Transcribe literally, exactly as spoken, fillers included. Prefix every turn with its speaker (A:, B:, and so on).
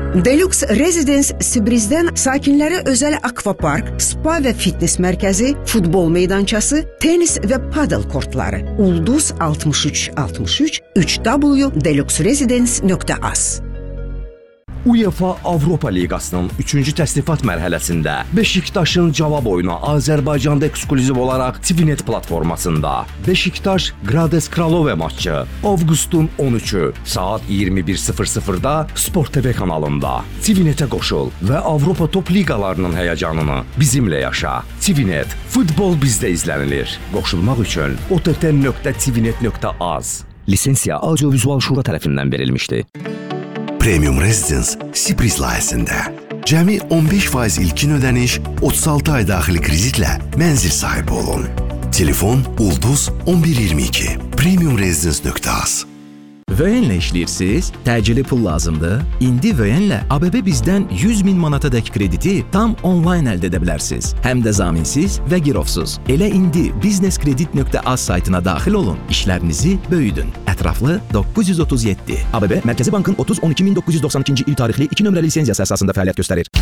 A: Deluxe Residence Sibriz'dən sakinlərə özəl akvapark, spa və fitness mərkəzi, futbol meydançası, tenis və padel kortları. Ulduz altmış üç altmış üç üç w deluxe residence nöqtə az.
B: UEFA Avropa Liqasının üçüncü təsnifat mərhələsində Beşiktaşın cavab oyunu Azərbaycanda ekskluziv olaraq Tvinet platformasında Beşiktaş Grades Kralove maçı avqustun on üçü saat iyirmi bir sıfır sıfırda Sport T V kanalında. Tvinetə qoşul və Avropa top liqalarının həyəcanını bizimlə yaşa. Tvinet, futbol bizdə izlənilir. Qoşulmaq üçün o t t nöqtə tvinet nöqtə az. Lisensiya Audiovizual Şura tərəfindən verilmişdi.
C: Premium Residence Sibris layihəsində cəmi on beş faiz ilkin ödəniş, otuz altı ay daxili kreditlə mənzil sahibi olun. Telefon Ulduz on bir iyirmi iki premium residence nöqtə az.
D: Vöyenlə işləyirsiniz, təcili pul lazımdır. İndi Vöyenlə A B B bizdən yüz min manatadək krediti tam onlayn əldə edə bilərsiniz. Həm də zaminsiz və girovsuz. Elə indi business kredit nöqtə az saytına daxil olun, işlərinizi böyüdün. Ətraflı doqquz yüz otuz yeddi. A B B Mərkəzi Bankın otuz on iki min doqquz yüz doxsan ikinci il tarixli iki nömrəli lisenziyası əsasında fəaliyyət göstərir.